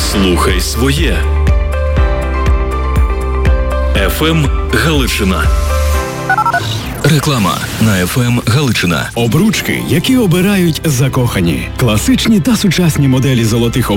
Слухай своє. ФМ Галичина. Реклама на ФМ Галичина. Обручки, які обирають закохані. Класичні та сучасні моделі золотих